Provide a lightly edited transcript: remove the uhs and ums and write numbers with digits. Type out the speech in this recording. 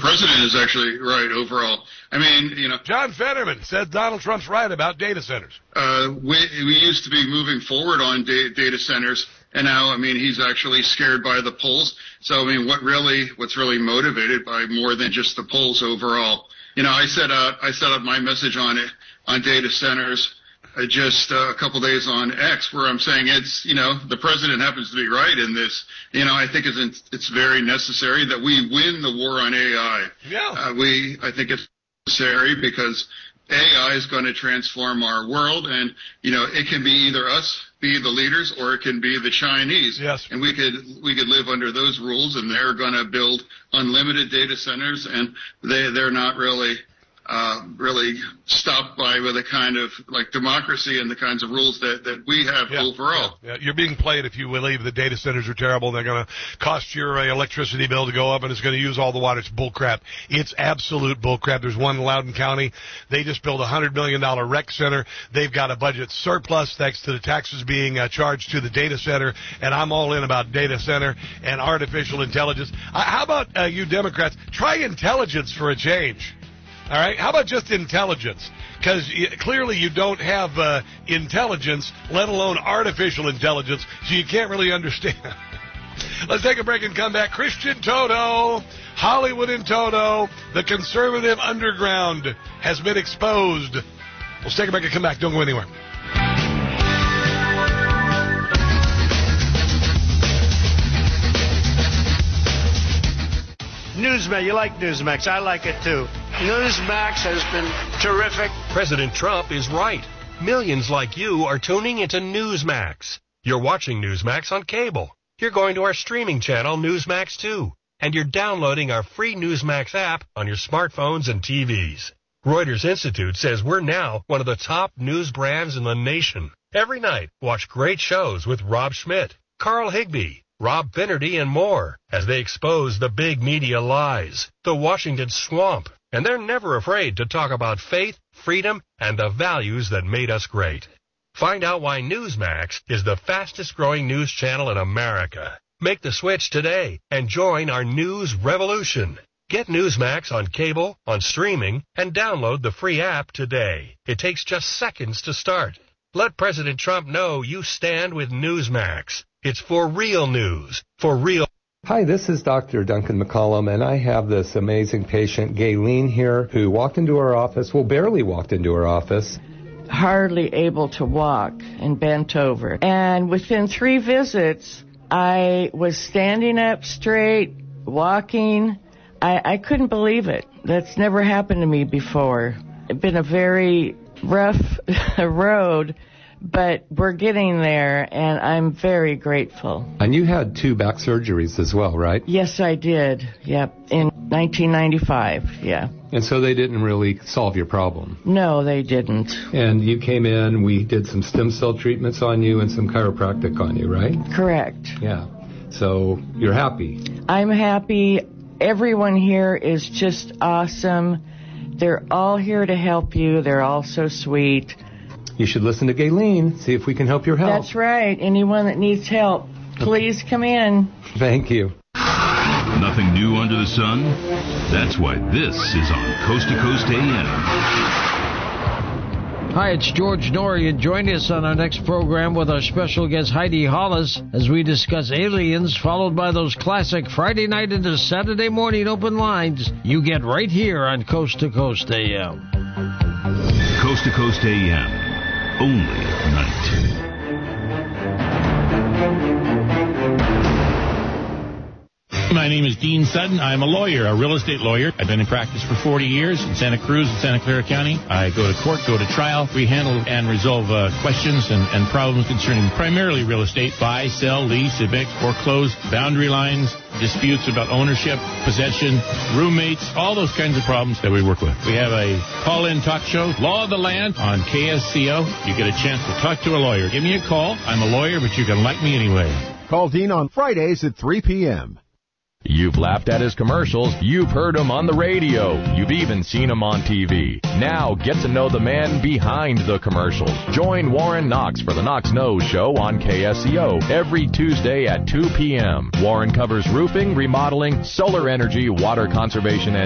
president is actually right overall. I mean, John Fetterman said Donald Trump's right about data centers. We used to be moving forward on data centers, and now, I mean, he's actually scared by the polls. So, I mean, what's really motivated by more than just the polls overall? I set up my message on data centers just a couple days on X, where I'm saying the president happens to be right in this. I think it's very necessary that we win the war on AI. Yeah. I think it's necessary because AI is going to transform our world, and it can be either us be the leaders or it can be the Chinese. Yes. And we could live under those rules, and they're going to build unlimited data centers, and they're not really stopped by with a kind of like democracy and the kinds of rules that we have overall. Yeah. You're being played if you believe the data centers are terrible. They're going to cost your electricity bill to go up, and it's going to use all the water. It's bullcrap. It's absolute bullcrap. There's one in Loudoun County. They just built a $100 million rec center. They've got a budget surplus thanks to the taxes being charged to the data center, and I'm all in about data center and artificial intelligence. How about you Democrats? Try intelligence for a change. All right, how about just intelligence? Because clearly you don't have intelligence, let alone artificial intelligence, so you can't really understand. Let's take a break and come back. Christian Toto, Hollywood in Toto, the conservative underground has been exposed. We'll take a break and come back. Don't go anywhere. Newsmax, you like Newsmax. I like it too. Newsmax has been terrific. President Trump is right. Millions like you are tuning into Newsmax. You're watching Newsmax on cable. You're going to our streaming channel, Newsmax 2. And you're downloading our free Newsmax app on your smartphones and TVs. Reuters Institute says we're now one of the top news brands in the nation. Every night, watch great shows with Rob Schmidt, Carl Higbie, Rob Finnerty, and more as they expose the big media lies, the Washington swamp, and they're never afraid to talk about faith, freedom, and the values that made us great. Find out why Newsmax is the fastest-growing news channel in America. Make the switch today and join our news revolution. Get Newsmax on cable, on streaming, and download the free app today. It takes just seconds to start. Let President Trump know you stand with Newsmax. It's for real news, for real. Hi, this is Dr. Duncan McCollum, and I have this amazing patient, Gayleen, here, who walked into our office, barely walked into our office. Hardly able to walk and bent over. And within 3 visits, I was standing up straight, walking. I couldn't believe it. That's never happened to me before. It's been a very rough road, but we're getting there, and I'm very grateful. And you had 2 back surgeries as well, right? Yes, I did. Yep, in 1995, yeah. And so they didn't really solve your problem? No, they didn't. And you came in, we did some stem cell treatments on you and some chiropractic on you, right? Correct. Yeah. So you're happy? I'm happy. Everyone here is just awesome. They're all here to help you. They're all so sweet. You should listen to Gayleen, see if we can help your health. That's right. Anyone that needs help, please come in. Thank you. Nothing new under the sun? That's why this is on Coast to Coast AM. Hi, it's George Norrie, and join us on our next program with our special guest Heidi Hollis as we discuss aliens, followed by those classic Friday night into Saturday morning open lines you get right here on Coast to Coast AM. Coast to Coast AM, only at night. My name is Dean Sutton. I'm a lawyer, a real estate lawyer. I've been in practice for 40 years in Santa Cruz and Santa Clara County. I go to court, go to trial. We handle and resolve questions and problems concerning primarily real estate, buy, sell, lease, evict, foreclose, boundary lines, disputes about ownership, possession, roommates, all those kinds of problems that we work with. We have a call-in talk show, Law of the Land, on KSCO. You get a chance to talk to a lawyer. Give me a call. I'm a lawyer, but you can like me anyway. Call Dean on Fridays at 3 p.m. You've laughed at his commercials. You've heard him on the radio. You've even seen him on TV. Now get to know the man behind the commercials. Join Warren Knox for the Knox Knows Show on KSCO every Tuesday at 2 p.m. Warren covers roofing, remodeling, solar energy, water conservation, and